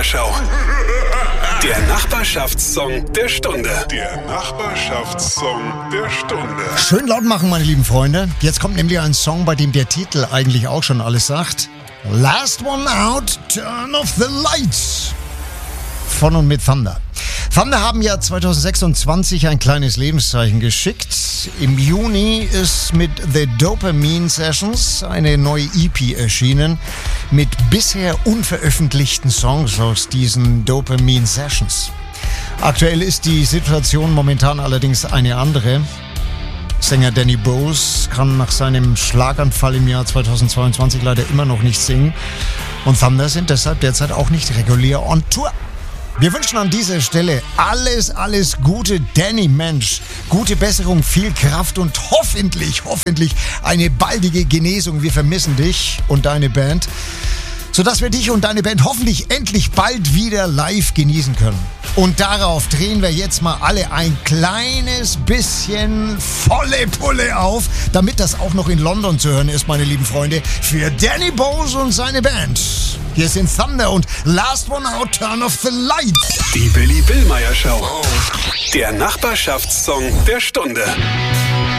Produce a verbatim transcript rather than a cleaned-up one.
Show. Der Nachbarschaftssong der Stunde. Der Nachbarschaftssong der Stunde. Schön laut machen, meine lieben Freunde. Jetzt kommt nämlich ein Song, bei dem der Titel eigentlich auch schon alles sagt. Last One Out, Turn Off the Lights. Von und mit Thunder. Thunder haben ja zwanzig sechsundzwanzig ein kleines Lebenszeichen geschickt. Im Juni ist mit The Dopamine Sessions eine neue E P erschienen mit bisher unveröffentlichten Songs aus diesen Dopamine Sessions. Aktuell ist die Situation momentan allerdings eine andere. Sänger Danny Bowes kann nach seinem Schlaganfall im Jahr zweitausendzweiundzwanzig leider immer noch nicht singen. Und Thunder sind deshalb derzeit auch nicht regulär on Tour. Wir wünschen an dieser Stelle alles, alles Gute, Danny, Mensch. Gute Besserung, viel Kraft und hoffentlich, hoffentlich eine baldige Genesung. Wir vermissen dich und deine Band, sodass wir dich und deine Band hoffentlich endlich bald wieder live genießen können. Und darauf drehen wir jetzt mal alle ein kleines bisschen volle Pulle auf, damit das auch noch in London zu hören ist, meine lieben Freunde, für Danny Bowes und seine Band. Hier sind Thunder und Last One Out, Turn Off the Lights. Die Billy Billmeyer Show. Der Nachbarschaftssong der Stunde.